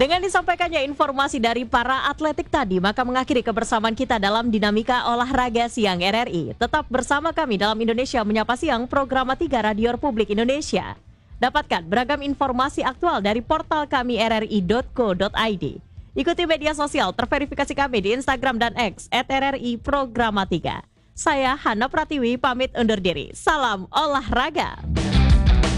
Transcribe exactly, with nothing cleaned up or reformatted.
Dengan disampaikannya informasi dari para atletik tadi, maka mengakhiri kebersamaan kita dalam Dinamika Olahraga Siang R R I. Tetap bersama kami dalam Indonesia Menyapa Siang, program tiga Radio Republik Indonesia. Dapatkan beragam informasi aktual dari portal kami r r i dot co dot i d. Ikuti media sosial terverifikasi kami di Instagram dan X at R R I Programa tiga. Saya Hana Pratiwi pamit undur diri. Salam olahraga.